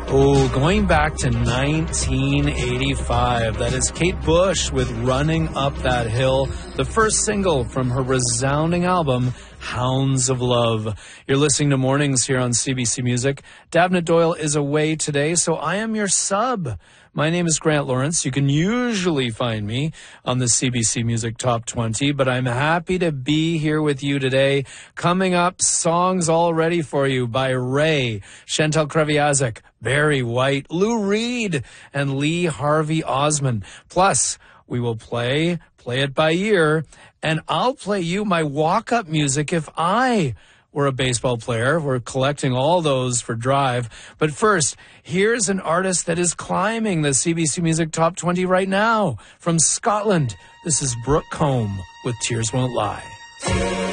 Oh, going back to 1985. That is Kate Bush with Running Up That Hill, the first single from her resounding album, Hounds of Love. You're listening to Mornings here on CBC Music. Davna Doyle is away today, so I am your sub. My name is Grant Lawrence. You can usually find me on the CBC Music Top 20, but I'm happy to be here with you today. Coming up, songs all ready for you by Ray, Chantal Kreviazek, Barry White, Lou Reed, and Lee Harvey Osmond. Plus, we will play it by ear, and I'll play you my walk-up music if I were a baseball player. We're collecting all those for Drive. But first, here's an artist that is climbing the CBC Music Top 20 right now. From Scotland, this is Brooke Combe with Tears Won't Lie.